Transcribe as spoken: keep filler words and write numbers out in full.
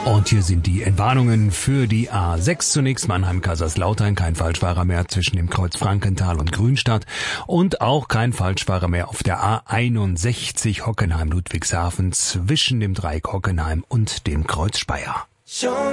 Und hier sind die Entwarnungen für die A sechs. Zunächst Mannheim-Kaiserslautern, kein Falschfahrer mehr zwischen dem Kreuz Frankenthal und Grünstadt und auch kein Falschfahrer mehr auf der A einundsechzig Hockenheim-Ludwigshafen zwischen dem Dreieck Hockenheim und dem Kreuz Speyer.